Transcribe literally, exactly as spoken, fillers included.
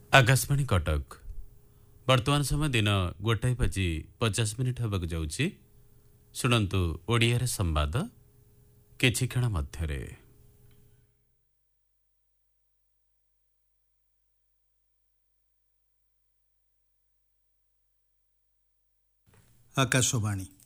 आकाशवाणी कटक वर्तमान समय दिन गोटाए बजी पचास मिनिट होगा जाऊँगी। शुणु ओडिया रे संवाद किछि क्षण मध्यरे। आकाशवाणी